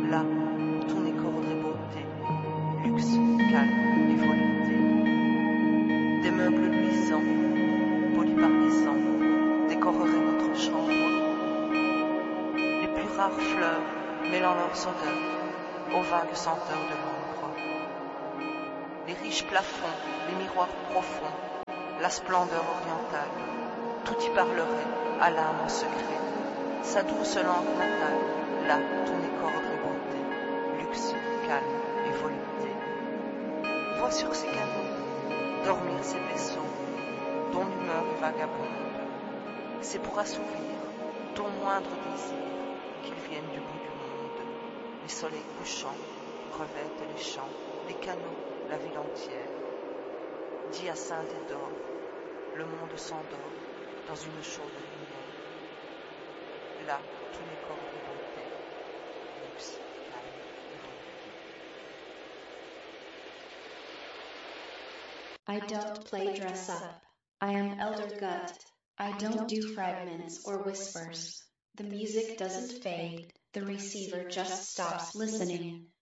Là, tout n'est qu'ordre et beauté, luxe, calme et volupté. Des meubles luisants, polis par les ans, décoreraient notre chambre. Les plus rares fleurs mêlant leurs odeurs aux vagues senteurs de l'ombre. Les riches plafonds, les miroirs profonds, la splendeur orientale, tout y parlerait à l'âme en secret, sa douce langue natale. Là, tout n'est qu'ordre et beauté, luxe, calme et volupté. Vois sur ces canaux dormir ces vaisseaux, dont l'humeur est vagabonde. C'est pour assouvir ton moindre désir qu'ils viennent du bout du monde. Les soleils couchants revêtent les champs, les canaux, la ville entière. Dis à Sainte et d'or, le monde s'endort dans une chaude lumière. Là, tout n'est qu'ordre et beauté, luxe, calme et volupté. I don't play dress up. I am Elder Gut. I don't do fragments or whispers. The music doesn't fade. The receiver just stops listening.